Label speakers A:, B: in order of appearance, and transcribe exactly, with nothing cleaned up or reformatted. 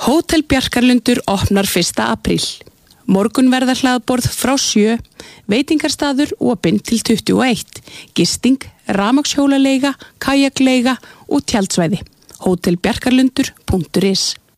A: Hótel Bjarkarlundur opnar fyrsta apríl. Morgunverðarhlaðborð frá sjö, veitingarstaður opinn til tuttugu og eitt, gisting, rafmagnshjólaleiga, kajakleiga og tjaldsvæði. hótel bjarkarlundur punktur is